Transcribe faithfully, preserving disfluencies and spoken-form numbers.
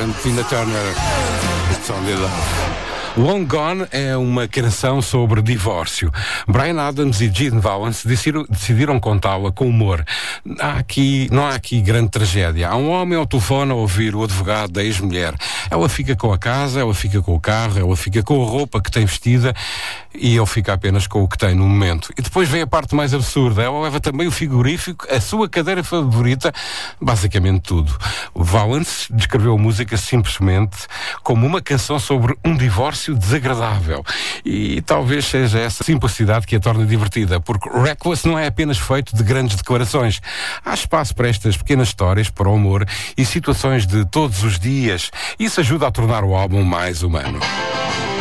grande Tina Turner. It's only love. Long Gone é uma canção sobre divórcio. Bryan Adams e Gene Valance decidiram, decidiram contá-la com humor. Há aqui, não há aqui grande tragédia. Há um homem ao telefone a ouvir o advogado da ex-mulher. Ela fica com a casa, ela fica com o carro, ela fica com a roupa que tem vestida e ele fica apenas com o que tem no momento. E depois vem a parte mais absurda. Ela leva também o frigorífico, a sua cadeira favorita, basicamente tudo. O Valance descreveu a música simplesmente como uma canção sobre um divórcio desagradável. E talvez seja essa simplicidade que a torna divertida, porque Reckless não é apenas feito de grandes declarações. Há espaço para estas pequenas histórias, para o humor e situações de todos os dias. Isso ajuda a tornar o álbum mais humano.